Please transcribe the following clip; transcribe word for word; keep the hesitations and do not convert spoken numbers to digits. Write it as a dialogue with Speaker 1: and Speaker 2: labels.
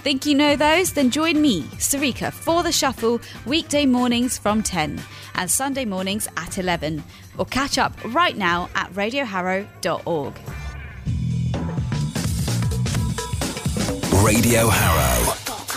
Speaker 1: Think you know those? Then join me, Sarika, for The Shuffle weekday mornings from ten and Sunday mornings at eleven. Or catch up right now at radio harrow dot org.
Speaker 2: Radio Harrow.